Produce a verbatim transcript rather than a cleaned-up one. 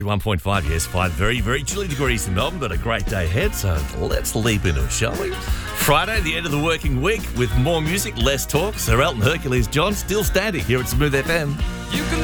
one point five, yes, five very, very chilly degrees in Melbourne, but a great day ahead, so let's leap into it, shall we? Friday, the end of the working week, with more music, less talk. Sir Elton Hercules John still standing here at Smooth F M. You can